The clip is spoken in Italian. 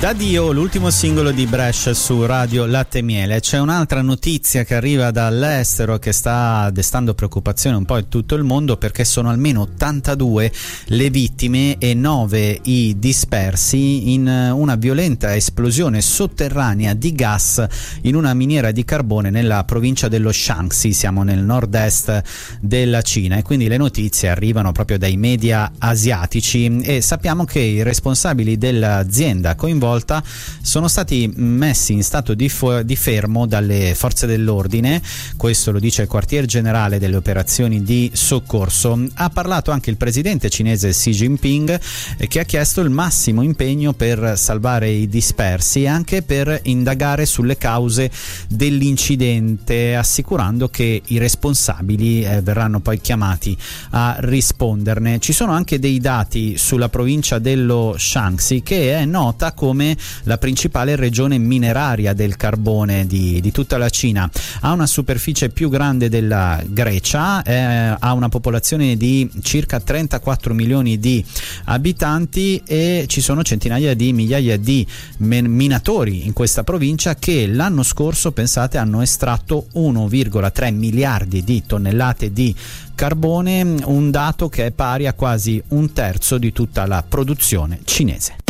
Da Dio, l'ultimo singolo di Bresh su Radio Latte e Miele. C'è un'altra notizia che arriva dall'estero che sta destando preoccupazione un po' in tutto il mondo, perché sono almeno 82 le vittime e 9 i dispersi in una violenta esplosione sotterranea di gas in una miniera di carbone nella provincia dello Shaanxi. Siamo nel nord-est della Cina e quindi le notizie arrivano proprio dai media asiatici e sappiamo che i responsabili dell'azienda coinvolta sono stati messi in stato di fermo dalle forze dell'ordine. Questo lo dice il quartier generale delle operazioni di soccorso. Ha parlato anche il presidente cinese Xi Jinping, che ha chiesto il massimo impegno per salvare i dispersi e anche per indagare sulle cause dell'incidente, assicurando che i responsabili verranno poi chiamati a risponderne. Ci sono anche dei dati sulla provincia dello Shaanxi, che è nota come la principale regione mineraria del carbone di tutta la Cina. Ha una superficie più grande della Grecia, ha una popolazione di circa 34 milioni di abitanti e ci sono centinaia di migliaia di minatori in questa provincia che l'anno scorso, pensate, hanno estratto 1,3 miliardi di tonnellate di carbone, un dato che è pari a quasi un terzo di tutta la produzione cinese.